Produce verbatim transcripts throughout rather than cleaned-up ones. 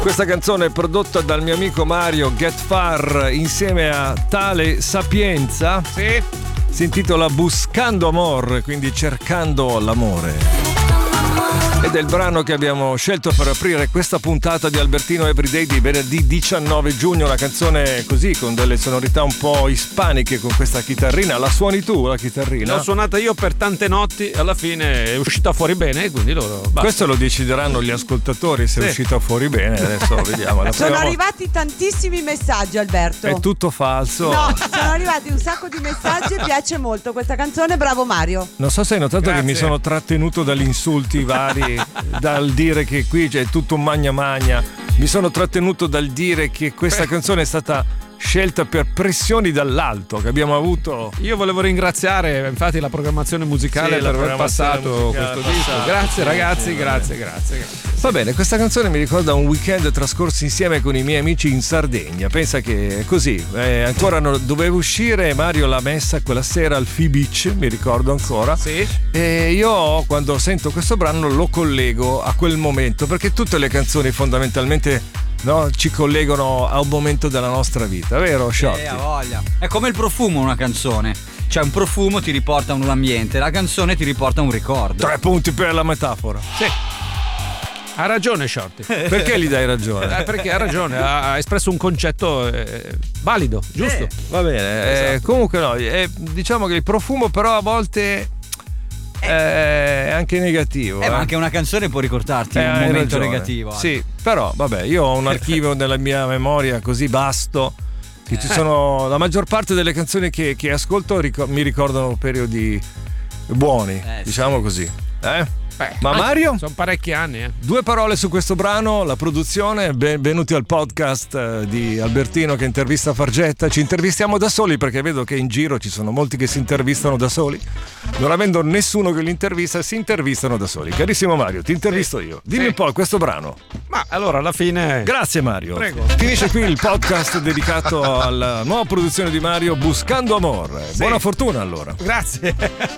Questa canzone è prodotta dal mio amico Mario Get Far insieme a Tale Sapienza. Sì. Si intitola Buscando Amor, quindi cercando l'amore. Ed è il brano che abbiamo scelto per aprire questa puntata di Albertino Everyday di venerdì diciannove giugno. Una canzone così, con delle sonorità un po' ispaniche, con questa chitarrina. La suoni tu la chitarrina? L'ho suonata io per tante notti, alla fine è uscita fuori bene, quindi loro basta. Questo lo decideranno gli ascoltatori se sì. È uscita fuori bene. Adesso vediamo. La sono prima... arrivati tantissimi messaggi, Alberto. È tutto falso. No, sono arrivati un sacco di messaggi e piace molto questa canzone, bravo Mario. Non so se hai notato Grazie. Che mi sono trattenuto dagli insulti vari, dal dire che qui c'è tutto un magna magna. Mi sono trattenuto dal dire che questa canzone è stata scelta per pressioni dall'alto che abbiamo avuto. Io volevo ringraziare infatti la programmazione musicale sì, per aver passato questo disco. Grazie ragazzi, grazie, grazie, grazie. Va bene, questa canzone mi ricorda un weekend trascorso insieme con i miei amici in Sardegna. Pensa che è così, eh, ancora no, dovevo uscire, Mario l'ha messa quella sera al Phi Beach, mi ricordo ancora. Sì. E io quando sento questo brano lo collego a quel momento, perché tutte le canzoni fondamentalmente no, ci collegano a un momento della nostra vita, vero Sciotti? Eh, ha voglia. È come il profumo una canzone. Cioè un profumo ti riporta a un ambiente, la canzone ti riporta a un ricordo. Tre punti per la metafora. Sì. Ha ragione Shorty. Perché gli dai ragione? Eh, perché ha ragione, ha espresso un concetto eh, valido, giusto? Eh, va bene, esatto. eh, comunque no, eh, diciamo che il profumo però a volte è anche negativo. Eh, eh. ma anche una canzone può ricordarti eh, un momento ragione. negativo. Sì, anche. Però vabbè, io ho un archivio nella mia memoria così vasto che ci sono la maggior parte delle canzoni che, che ascolto ricor- mi ricordano periodi buoni, eh, diciamo sì. Così. Eh? Beh, ma Mario? Sono parecchi anni. Eh. Due parole su questo brano, la produzione. Benvenuti al podcast eh, di Albertino che intervista Fargetta. Ci intervistiamo da soli perché vedo che in giro ci sono molti che si intervistano da soli. Non avendo nessuno che li intervista, si intervistano da soli. Carissimo Mario, ti intervisto sì. io. Dimmi sì. un po' questo brano. Ma allora alla fine. Grazie Mario. Prego. Finisce qui il podcast dedicato alla nuova produzione di Mario, Buscando Amor. Sì. Buona fortuna allora. Grazie.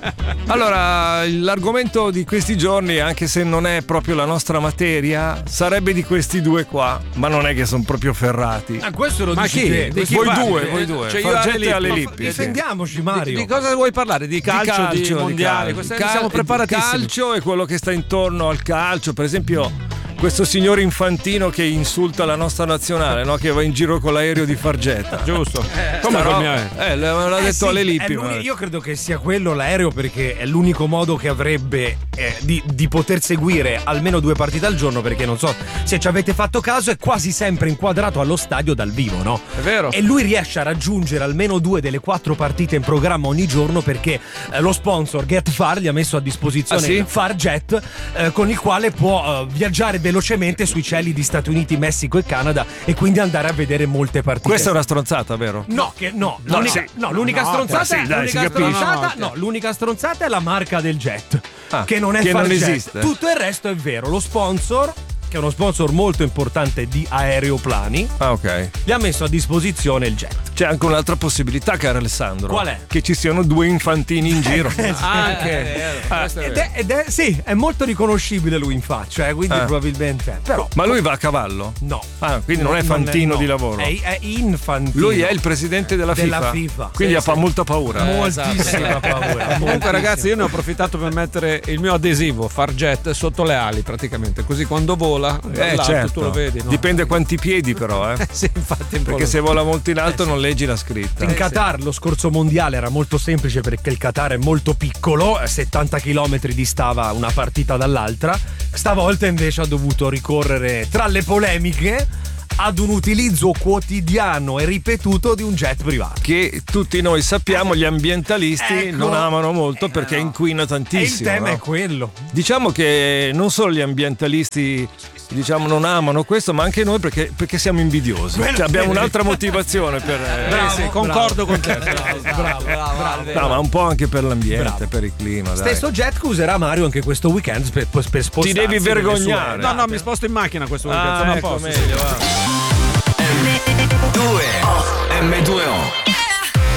Allora, l'argomento di questi giorni, anche se non è proprio la nostra materia, sarebbe di questi due qua, ma non è che sono proprio ferrati. Ah, questo lo ma dici chi? te. Di chi voi parli? due, voi due. Cioè Fargetta e alle Lippi. Difendiamoci Mario. Di, di cosa vuoi parlare? Di calcio, di, calcio, di mondiali? Di Cal- siamo preparatissimi. Calcio e quello che sta intorno al calcio, per esempio questo signor Infantino che insulta la nostra nazionale, no? Che va in giro con l'aereo di Fargetta. Giusto. Eh, Come però, mia... eh, l'ha detto eh sì, alle Lippi. Ma... Io credo che sia quello l'aereo perché è l'unico modo che avrebbe eh, di, di poter seguire almeno due partite al giorno, perché non so se ci avete fatto caso è quasi sempre inquadrato allo stadio dal vivo, no? È vero. E lui riesce a raggiungere almeno due delle quattro partite in programma ogni giorno perché eh, lo sponsor Get Far gli ha messo a disposizione ah, sì? Farjet eh, con il quale può eh, viaggiare velocemente sui cieli di Stati Uniti, Messico e Canada e quindi andare a vedere molte partite. Questa è una stronzata, vero? No, che no, no, l'unica, sì. no, l'unica no, stronzata, sì, dai, l'unica stronzata, no, no, no, l'unica stronzata è la marca del jet, ah, che non è che Farjet. Non esiste. Tutto il resto è vero. Lo sponsor, che è uno sponsor molto importante di aeroplani, ah, ok, gli ha messo a disposizione il jet. C'è anche un'altra possibilità, caro Alessandro. Qual è? Che ci siano due infantini in giro. Anche. Eh, ah, ed, è, ed è sì, è molto riconoscibile lui in faccia, eh, quindi ah. probabilmente. Però, ma lui va a cavallo? No. Ah, quindi non, non è fantino non è, no. di lavoro. È, è infantino. Lui è il presidente della, della FIFA. FIFA. Quindi sì, fa sì. molta paura. Eh, Moltissima paura. Comunque ragazzi, io ne ho approfittato per mettere il mio adesivo Farjet sotto le ali praticamente, così quando vola eh, certo. tu lo vedi, no? Dipende quanti piedi però, eh. Sì, infatti, perché se vola molto in alto eh, non leggi la scritta. In Qatar lo scorso mondiale era molto semplice perché il Qatar è molto piccolo, a settanta chilometri distava una partita dall'altra. Stavolta invece ha dovuto ricorrere tra le polemiche ad un utilizzo quotidiano e ripetuto di un jet privato che tutti noi sappiamo gli ambientalisti ecco, non amano molto eh, perché no. inquina tantissimo. E il tema no? è quello. Diciamo che non solo gli ambientalisti diciamo non amano questo, ma anche noi perché, perché siamo invidiosi. Cioè, abbiamo un'altra motivazione per bravo, eh, sì, concordo bravo. con te. Bravo, bravo, bravo, bravo. No, ma un po' anche per l'ambiente, bravo. per il clima. Stesso dai. jet che userà Mario anche questo weekend per, per spostarsi. Ti devi vergognare. No, no, mi sposto in macchina questo weekend. Ah, sono ecco, a posto. meglio, va. M due O M due O